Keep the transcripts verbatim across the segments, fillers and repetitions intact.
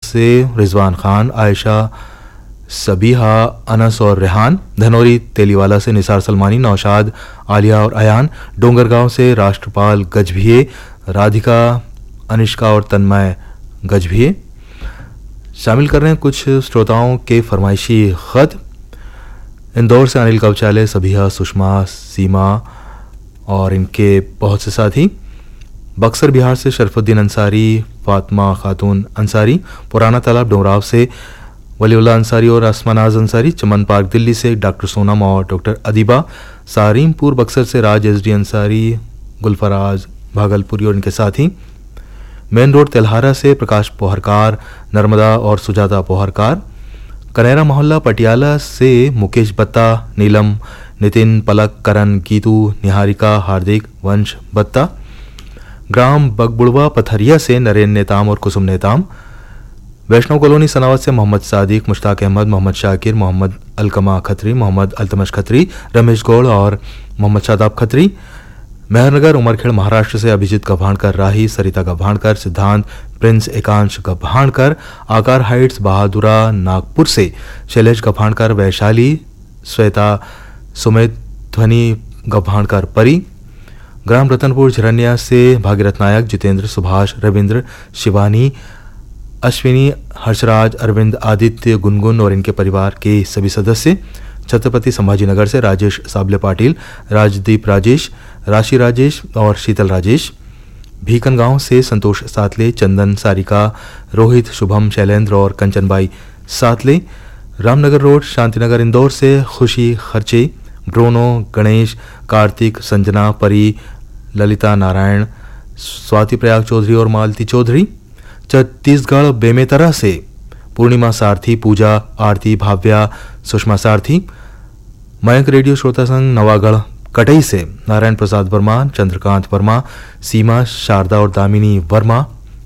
से रिजवान खान, आयशा, सबीहा, अनस और रेहान। धनौरी तेलीवाला से निसार सलमानी, नौशाद, आलिया और अयान। डोंगरगांव से राष्ट्रपाल गजभिये, राधिका, अनिष्का और तन्मय गजभिये। शामिल कर रहे हैं कुछ श्रोताओं के फरमाइशी खत। इंदौर से अनिल कवचाले, सबीहा, सुषमा, सीमा और इनके बहुत से साथी। बक्सर बिहार से शरफुद्दीन अंसारी, फातिमा खातून अंसारी। पुराना तालाब डोमराव से वलीउल्लाह अंसारी और असमानाज अंसारी। चमन पार्क दिल्ली से डॉक्टर सोनम और डॉक्टर अदीबा। सारीमपुर बक्सर से राज एस डी अंसारी, गुलफराज भागलपुरी और इनके साथी। मेन रोड तेल्हारा से प्रकाश पोहरकार, नर्मदा और सुजाता पोहरकार। कनेरा मोहल्ला पटियाला से मुकेश बत्ता, नीलम, नितिन, पलक, करण, गीतू, निहारिका, हार्दिक, वंश बत्ता। ग्राम बगबुड़वा पथरिया से नरेन नेताम और कुसुम नेताम। वैष्णव कॉलोनी सनावत से मोहम्मद सादिक, मुश्ताक अहमद, मोहम्मद शाकिर, मोहम्मद अलकमा खत्री, मोहम्मद अल्तमश खत्री, रमेश गौड़ और मोहम्मद शादाब खत्री। मेहरनगर उमरखेड़ महाराष्ट्र से अभिजीत गभाणकर, राही, सरिता गभाणकर, सिद्धांत, प्रिंस एकांश गभाणकर। आकार हाइट्स बहादुरा नागपुर से शैलेश गभाणकर, वैशाली, श्वेता, सुमित, ध्वनि गभाणकर, परी। ग्राम रतनपुर झरनिया से भागीरथ नायक, जितेंद्र, सुभाष, रविंद्र, शिवानी, अश्विनी, हर्षराज, अरविंद, आदित्य, गुनगुन और इनके परिवार के सभी सदस्य। छत्रपति संभाजीनगर से राजेश साबले पाटिल, राजदीप राजेश, राशि राजेश और शीतल राजेश। भीकन गांव से संतोष सातले, चंदन, सारिका, रोहित, शुभम, शैलेंद्र और कंचनबाई सातले। रामनगर रोड शांतिनगर इंदौर से खुशी खर्चे, ब्रोनो, गणेश, कार्तिक, संजना, परी, ललिता, नारायण, स्वाति प्रयाग चौधरी और मालती चौधरी। छत्तीसगढ़ बेमेतरा से पूर्णिमा सारथी, पूजा, आरती, भाव्या, सुषमा सारथी। मयंक रेडियो श्रोता संघ नवागढ़ कटई से नारायण प्रसाद वर्मा, चंद्रकांत वर्मा, सीमा, शारदा और दामिनी वर्मा।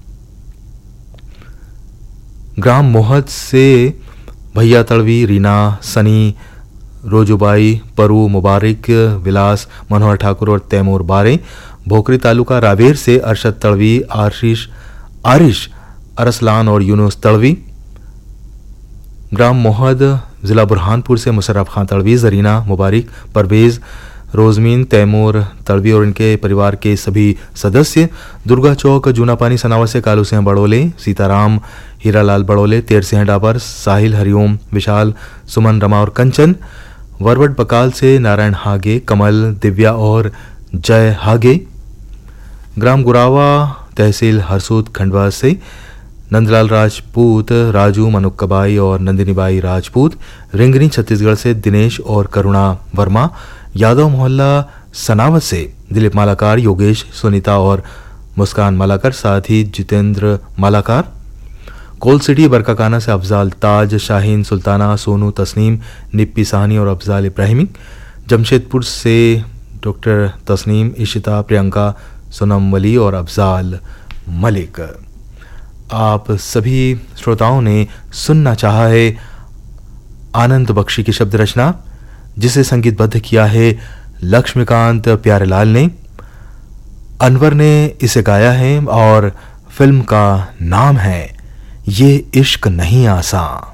ग्राम मोहत से भैया तड़वी, रीना, सनी, रोजुबाई, परू, मुबारक, विलास, मनोहर ठाकुर और तैमूर बारे। भोकरी तालुका रावेर से अरशद तड़वी, आशीष, आरिश, अरसलान और यूनुस तड़वी। ग्राम मोहद जिला बुरहानपुर से मुशर्रफ खान तड़वी, जरीना, मुबारक, परवेज, रोजमीन, तैमूर तड़वी और इनके परिवार के सभी सदस्य। दुर्गा चौक जूना पानी सनावा से कालू सिंह बड़ोले, सीताराम, हीरालाल बड़ोले, तेर सिंह डाबर, साहिल, हरिओम, विशाल, सुमन, रमा और कंचन। वरवट बकाल से नारायण हागे, कमल, दिव्या और जय हागे। ग्राम गुरावा तहसील हरसूद खंडवा से नंदलाल राजपूत, राजू, मनुक्काबाई और नंदिनीबाई राजपूत। रिंगनी छत्तीसगढ़ से दिनेश और करुणा वर्मा। यादव मोहल्ला सनावत से दिलीप मालाकार, योगेश, सुनीता और मुस्कान मालाकर, साथ ही जितेंद्र मालाकार। कोल सिटी बरकाकाना से अफजाल ताज, शाहीन, सुल्ताना, सोनू, तस्नीम, निप्पी साहनी और अफजाल इब्राहिमी। जमशेदपुर से डॉक्टर तस्नीम, इशिता, प्रियंका, सोनम वली और अफजाल मलिक। आप सभी श्रोताओं ने सुनना चाहा है आनंद बख्शी की शब्द रचना, जिसे संगीतबद्ध किया है लक्ष्मीकांत प्यारेलाल ने। अनवर ने इसे गाया है और फिल्म का नाम है ये इश्क नहीं आसान।